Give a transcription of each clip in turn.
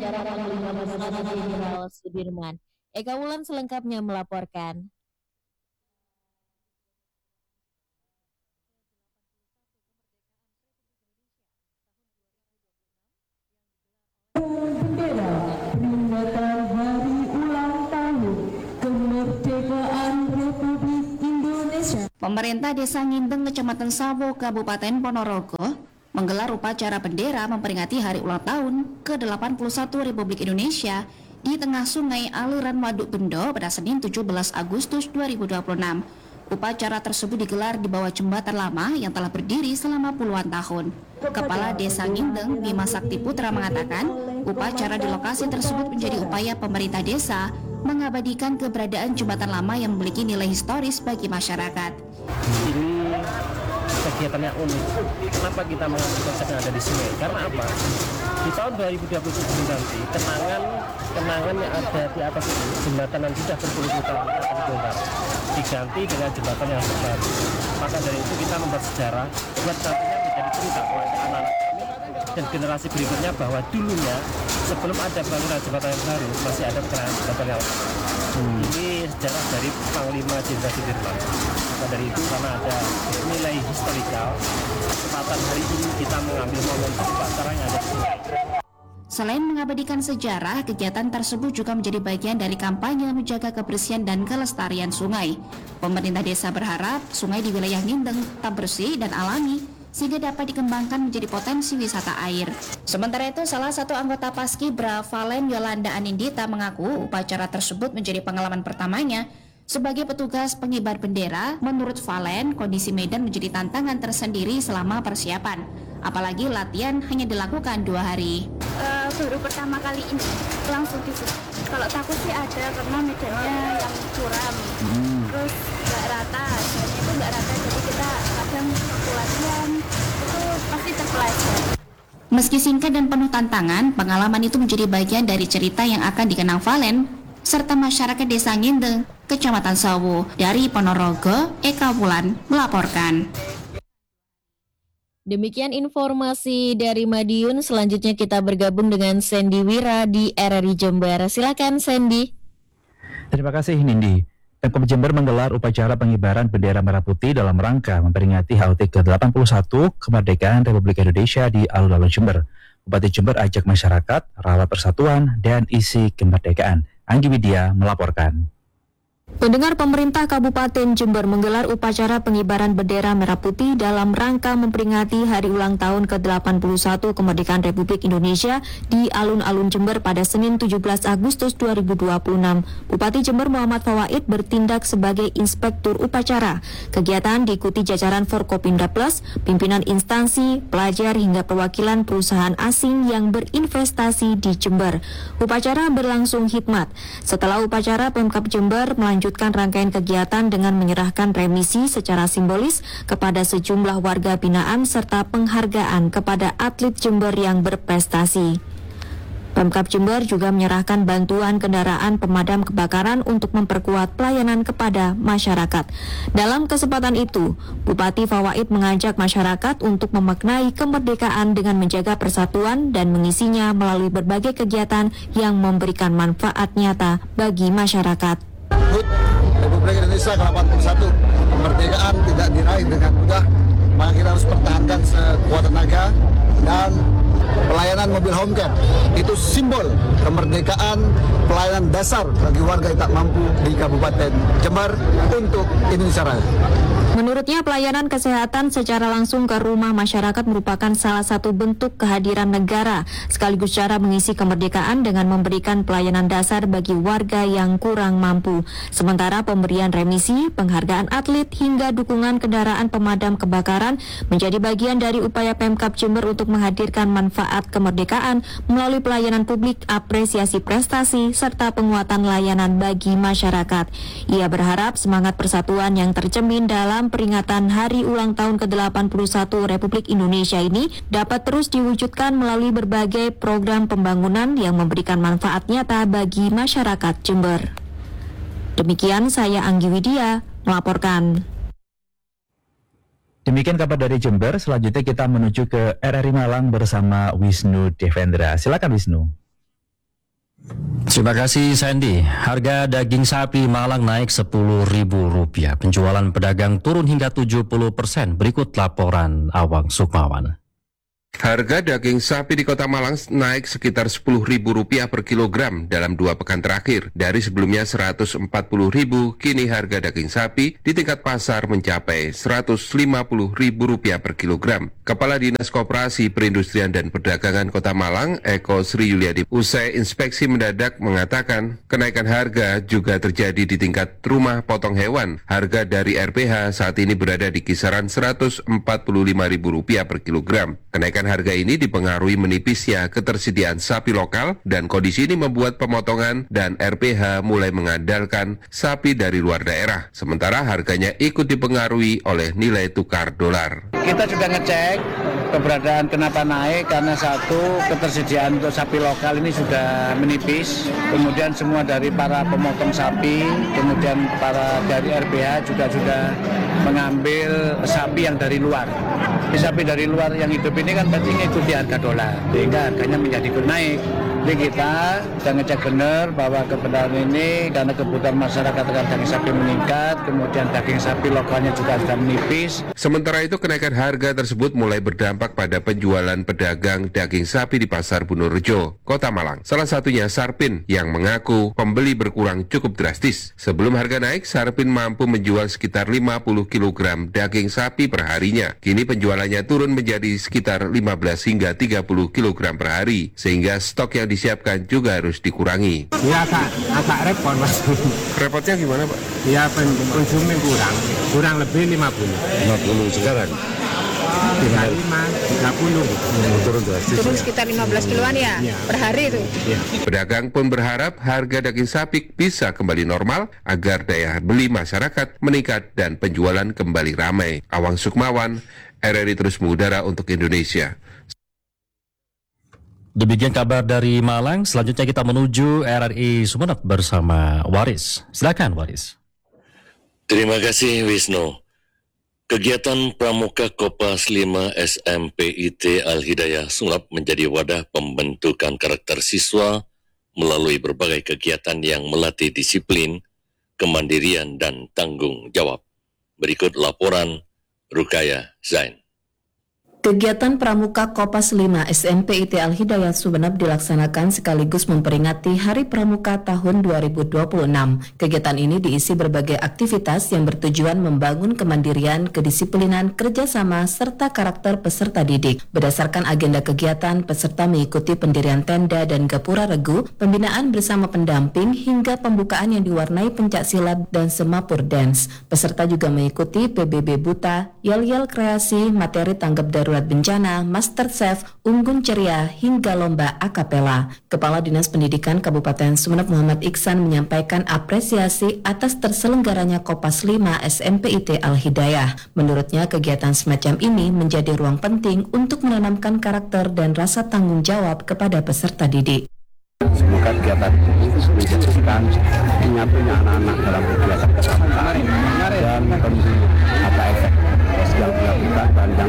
Bandara Panglima Besar Jenderal Sudirman. Eka Wulan selengkapnya melaporkan. Bendera peringatan Hari Ulang Tahun Kemerdekaan Republik Indonesia. Pemerintah Desa Ngindeng, Kecamatan Sabo, Kabupaten Ponorogo menggelar upacara bendera memperingati Hari Ulang Tahun ke-81 Republik Indonesia di tengah sungai aliran Waduk Bendo pada Senin 17 Agustus 2026. Upacara tersebut digelar di bawah jembatan lama yang telah berdiri selama puluhan tahun. Kepala Desa Ngindeng, Bima Sakti Putra mengatakan, upacara di lokasi tersebut menjadi upaya pemerintah desa mengabadikan keberadaan jembatan lama yang memiliki nilai historis bagi masyarakat. Ini kegiatannya unik. Kenapa kita mengambil konsep yang ada di sini? Karena apa? Di tahun 2027 nanti kenangan yang ada di atas itu, jembatan yang sudah berpuluh-puluh tahun akan dibongkar, diganti dengan jembatan yang baru. Maka dari itu kita membuat sejarah buat nantinya menjadi cerita kepada anak-anak kami dan generasi berikutnya bahwa dulunya sebelum ada bangunan jembatan yang baru masih ada kenangan jembatan yang lama. Ini sejarah dari Panglima Jenderal Sudirman. Maka dari itu karena ada nilai historikal, kesempatan hari ini kita mengambil momentum upacara yang ada di sini. Selain mengabadikan sejarah, kegiatan tersebut juga menjadi bagian dari kampanye menjaga kebersihan dan kelestarian sungai. Pemerintah desa berharap sungai di wilayah Ngindeng tetap bersih dan alami sehingga dapat dikembangkan menjadi potensi wisata air. Sementara itu, salah satu anggota Paskibra, Valen Yolanda Anindita, mengaku upacara tersebut menjadi pengalaman pertamanya sebagai petugas pengibar bendera. Menurut Valen, kondisi medan menjadi tantangan tersendiri selama persiapan, apalagi latihan hanya dilakukan 2 hari. Baru pertama kali ini langsung di sini. Kalau takut sih ada karena medannya yang curam, terus nggak rata, jalannya itu nggak rata, jadi kita kadang waktu latihan itu pasti terpelajar. Meski singkat dan penuh tantangan, pengalaman itu menjadi bagian dari cerita yang akan dikenang Valen serta masyarakat Desa Ngindeng, Kecamatan Sawo. Dari Ponorogo, Eka Wulan melaporkan. Demikian informasi dari Madiun. Selanjutnya kita bergabung dengan Sandy Wira di RRI Jember. Silakan Sandy. Terima kasih Nindi. Pemkab Jember menggelar upacara pengibaran bendera merah putih dalam rangka memperingati HUT ke-81 kemerdekaan Republik Indonesia di alun-alun Jember. Bupati Jember ajak masyarakat rawat persatuan dan isi kemerdekaan. Anggi Widya melaporkan. Pendengar, pemerintah Kabupaten Jember menggelar upacara pengibaran bendera merah putih dalam rangka memperingati Hari Ulang Tahun ke-81 Kemerdekaan Republik Indonesia di alun-alun Jember pada Senin 17 Agustus 2026. Bupati Jember Muhammad Fawaid bertindak sebagai inspektur upacara. Kegiatan diikuti jajaran Forkopimda Plus, pimpinan instansi, pelajar hingga perwakilan perusahaan asing yang berinvestasi di Jember. Upacara berlangsung hikmat. Setelah upacara, Pemkab Jember melanjutkan rangkaian kegiatan dengan menyerahkan remisi secara simbolis kepada sejumlah warga binaan serta penghargaan kepada atlet Jember yang berprestasi. Pemkab Jember juga menyerahkan bantuan kendaraan pemadam kebakaran untuk memperkuat pelayanan kepada masyarakat. Dalam kesempatan itu, Bupati Fawaid mengajak masyarakat untuk memaknai kemerdekaan dengan menjaga persatuan dan mengisinya melalui berbagai kegiatan yang memberikan manfaat nyata bagi masyarakat. HUT Republik Indonesia ke-81, kemerdekaan tidak diraih dengan mudah, maka kita harus pertahankan sekuat tenaga. Dan pelayanan mobil home care itu simbol kemerdekaan, pelayanan dasar bagi warga yang tak mampu di Kabupaten Jember untuk Indonesia Raya. Menurutnya, pelayanan kesehatan secara langsung ke rumah masyarakat merupakan salah satu bentuk kehadiran negara, sekaligus cara mengisi kemerdekaan dengan memberikan pelayanan dasar bagi warga yang kurang mampu. Sementara pemberian remisi, penghargaan atlet, hingga dukungan kendaraan pemadam kebakaran menjadi bagian dari upaya Pemkab Jember untuk menghadirkan manfaat kemerdekaan melalui pelayanan publik, apresiasi prestasi, serta penguatan layanan bagi masyarakat. Ia berharap semangat persatuan yang tercermin dalam peringatan Hari Ulang Tahun ke-81 Republik Indonesia ini dapat terus diwujudkan melalui berbagai program pembangunan yang memberikan manfaat nyata bagi masyarakat Jember. Demikian saya Anggi Widya melaporkan. Demikian kabar dari Jember. Selanjutnya kita menuju ke RRI Malang bersama Wisnu Devendra. Silakan Wisnu. Terima kasih Sandy. Harga daging sapi Malang naik Rp10.000. Penjualan pedagang turun hingga 70%. Berikut laporan Awang Sukmawan. Harga daging sapi di Kota Malang naik sekitar Rp10.000 per kilogram dalam 2 pekan terakhir. Dari sebelumnya Rp140.000, kini harga daging sapi di tingkat pasar mencapai Rp150.000 per kilogram. Kepala Dinas Koperasi Perindustrian dan Perdagangan Kota Malang, Eko Sri Yuliadi, usai inspeksi mendadak mengatakan kenaikan harga juga terjadi di tingkat rumah potong hewan. Harga dari RPH saat ini berada di kisaran Rp145.000 per kilogram. Kenaikan harga ini dipengaruhi menipisnya ketersediaan sapi lokal dan kondisi ini membuat pemotongan dan RPH mulai mengandalkan sapi dari luar daerah. Sementara harganya ikut dipengaruhi oleh nilai tukar dolar. Kita juga ngecek keberadaan kenapa naik karena satu, ketersediaan untuk sapi lokal ini sudah menipis, kemudian semua dari para pemotong sapi, kemudian para dari RPH juga sudah mengambil sapi yang dari luar. Sapi dari luar yang hidup ini kan berarti mengikuti harga dolar, sehingga harganya menjadi ikut naik. Jadi kita sudah ngecek benar bahwa kebenaran ini karena kebutuhan masyarakat akan daging sapi meningkat, kemudian daging sapi lokalnya juga sudah menipis. Sementara itu kenaikan harga tersebut mulai berdampak pada penjualan pedagang daging sapi di Pasar Bunorejo, Kota Malang. Salah satunya Sarpin yang mengaku pembeli berkurang cukup drastis. Sebelum harga naik, Sarpin mampu menjual sekitar 50 kg daging sapi per harinya. Kini penjualannya turun menjadi sekitar 15 hingga 30 kg per hari, sehingga stok yang disiapkan juga harus dikurangi. Ya agak repot Mas. Repotnya gimana Pak? Ya konsumen kurang lebih 50 sekarang. 35, 30 turun drastis. Turun sekitar 15 kiloan ya, per hari itu. Ya. Pedagang pun berharap harga daging sapi bisa kembali normal agar daya beli masyarakat meningkat dan penjualan kembali ramai. Awang Sukmawan, RRI Terus Mengudara untuk Indonesia. Demikian kabar dari Malang. Selanjutnya kita menuju RRI Sumeneb bersama Waris. Silakan Waris. Terima kasih Wisnu. Kegiatan Pramuka Kopas 5 SMPIT Al-Hidayah Sumeneb menjadi wadah pembentukan karakter siswa melalui berbagai kegiatan yang melatih disiplin, kemandirian, dan tanggung jawab. Berikut laporan Rukaya Zain. Kegiatan Pramuka Kopas 5 SMPIT Al-Hidayah Sumeneb dilaksanakan sekaligus memperingati Hari Pramuka tahun 2026. Kegiatan ini diisi berbagai aktivitas yang bertujuan membangun kemandirian, kedisiplinan, kerjasama, serta karakter peserta didik. Berdasarkan agenda kegiatan, peserta mengikuti pendirian tenda dan gapura regu, pembinaan bersama pendamping, hingga pembukaan yang diwarnai pencak silat dan semapur dance. Peserta juga mengikuti PBB Buta, yel-yel kreasi, materi tanggap darurat bencana, Master Chef, unggun ceria, hingga lomba akapela. Kepala Dinas Pendidikan Kabupaten Sumeneb Muhammad Iksan menyampaikan apresiasi atas terselenggaranya Kopas 5 SMPIT Al-Hidayah. Menurutnya kegiatan semacam ini menjadi ruang penting untuk menanamkan karakter dan rasa tanggung jawab kepada peserta didik. Semoga kegiatan ini menjadikan menyatunya anak-anak dalam kegiatan kepramukaan dan tentu apa efek yang dilakukan dan yang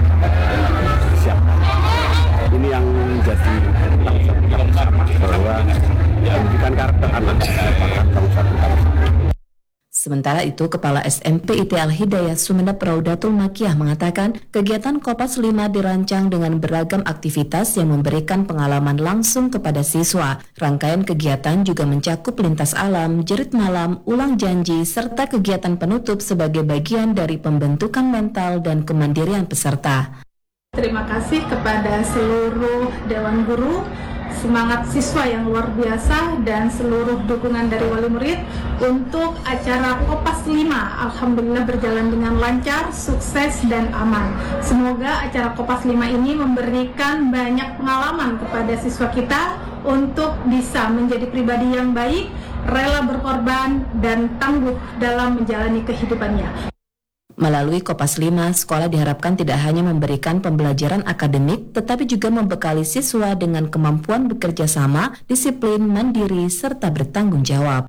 disiapkan. Ini yang menjadi tanggung jawab kita bersama bahwa pendidikan karakter anak merupakan tanggung jawab kita bersama. Sementara itu, Kepala SMPIT Al-Hidayah Sumeneb Raudatul Makiyah mengatakan kegiatan Kopas 5 dirancang dengan beragam aktivitas yang memberikan pengalaman langsung kepada siswa. Rangkaian kegiatan juga mencakup lintas alam, jerit malam, ulang janji, serta kegiatan penutup sebagai bagian dari pembentukan mental dan kemandirian peserta. Terima kasih kepada seluruh Dewan Guru, semangat siswa yang luar biasa, dan seluruh dukungan dari wali murid untuk acara Kopas 5. Alhamdulillah berjalan dengan lancar, sukses, dan aman. Semoga acara Kopas 5 ini memberikan banyak pengalaman kepada siswa kita untuk bisa menjadi pribadi yang baik, rela berkorban, dan tangguh dalam menjalani kehidupannya. Melalui Kopas 5, sekolah diharapkan tidak hanya memberikan pembelajaran akademik, tetapi juga membekali siswa dengan kemampuan bekerja sama, disiplin, mandiri, serta bertanggung jawab.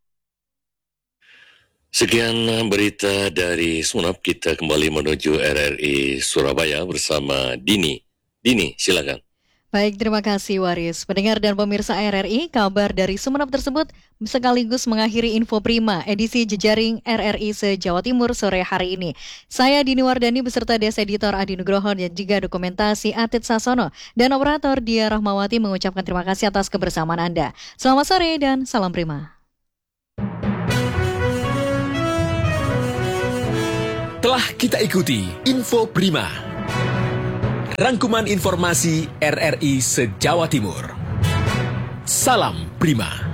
Sekian berita dari Sumeneb, kita kembali menuju RRI Surabaya bersama Dini. Dini, silakan. Baik, terima kasih Waris. Pendengar dan pemirsa RRI, kabar dari Sumeneb tersebut sekaligus mengakhiri Info Prima edisi jejaring RRI se-Jawa Timur sore hari ini. Saya Dini Wardani beserta Desk Editor Adi Nugroho dan juga dokumentasi Atit Sasono dan operator Dia Rahmawati mengucapkan terima kasih atas kebersamaan Anda. Selamat sore dan salam Prima. Telah kita ikuti Info Prima. Rangkuman informasi RRI se-Jawa Timur. Salam Prima.